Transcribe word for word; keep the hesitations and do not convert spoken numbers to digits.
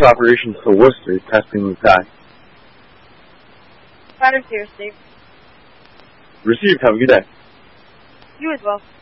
operations to Worcester, testing the sky. Roger, Steve. Received. Have a good day. You as well.